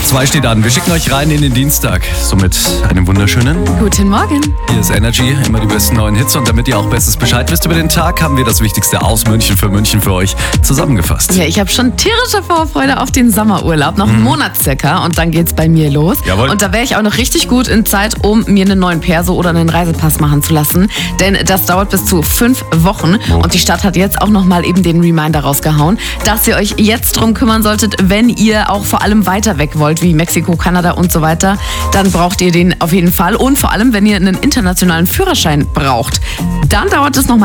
2 steht an. Wir schicken euch rein in den Dienstag. Somit einen wunderschönen Guten Morgen. Hier ist Energy, immer die besten neuen Hits. Und damit ihr auch bestes Bescheid wisst über den Tag, haben wir das Wichtigste aus München für euch zusammengefasst. Ja, ich habe schon tierische Vorfreude auf den Sommerurlaub. Noch einen Monat circa und dann geht's bei mir los. Jawohl. Und da wäre ich auch noch richtig gut in Zeit, um mir einen neuen Perso oder einen Reisepass machen zu lassen. Denn das dauert bis zu 5 Wochen. Oh. Und die Stadt hat jetzt auch nochmal eben den Reminder rausgehauen, dass ihr euch jetzt drum kümmern solltet, wenn ihr auch vor allem weiter weg wollt, wie Mexiko, Kanada und so weiter. Dann braucht ihr den auf jeden Fall. Und vor allem, wenn ihr einen internationalen Führerschein braucht. Dann dauert es noch mal